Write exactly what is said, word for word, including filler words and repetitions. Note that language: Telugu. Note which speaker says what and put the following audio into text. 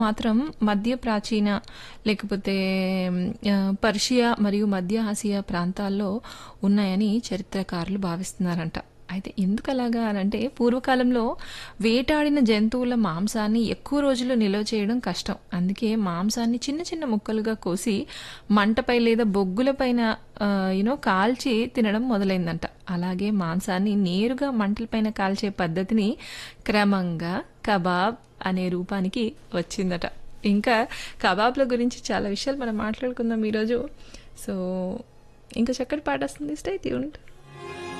Speaker 1: మాత్రం మధ్య ప్రాచీన లేకపోతే ఆహ్, పర్షియా మరియు మధ్య ఆసియా ప్రాంతాల్లో ఉన్నాయని చరిత్రకారులు భావిస్తున్నారంట. అయితే ఎందుకలాగా అనంటే పూర్వకాలంలో వేటాడిన జంతువుల మాంసాన్ని ఎక్కువ రోజులు నిల్వ చేయడం కష్టం. అందుకే మాంసాన్ని చిన్న చిన్న ముక్కలుగా కోసి మంటపై లేదా బొగ్గులపైన ఆహ్, యూనో కాల్చి తినడం మొదలైందంట. అలాగే మాంసాన్ని నేరుగా మంటలపైన కాల్చే పద్ధతిని క్రమంగా కబాబ్ అనే రూపానికి వచ్చిందట. ఇంకా కబాబ్ల గురించి చాలా విషయాలు మనం మాట్లాడుకుందాం ఈరోజు. సో ఇంకా చక్కటి పాట వస్తుంది. Stay tuned.